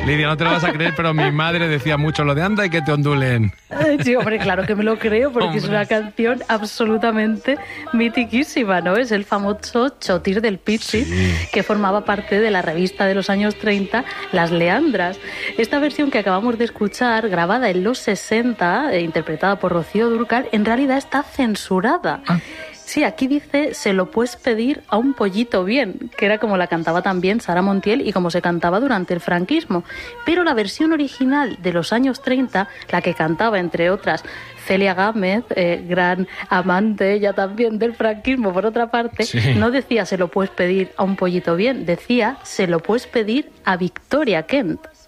Lidia, no te lo vas a creer, pero mi madre decía mucho lo de anda y que te ondulen. Sí, hombre, claro que me lo creo, porque Hombre. es una canción absolutamente mitiquísima, ¿no? Es el famoso Chotir del Pizzi, que formaba parte de la revista de los años 30, Las Leandras. Esta versión que acabamos de escuchar, grabada en los 60, interpretada por Rocío Dúrcal, en realidad está censurada. Sí, aquí dice, se lo puedes pedir a un pollito bien, que era como la cantaba también Sara Montiel y como se cantaba durante el franquismo. Pero la versión original de los años 30, la que cantaba, entre otras, Celia Gámez, gran amante ella también del franquismo, por otra parte, no decía se lo puedes pedir a un pollito bien, decía se lo puedes pedir a Victoria Kent.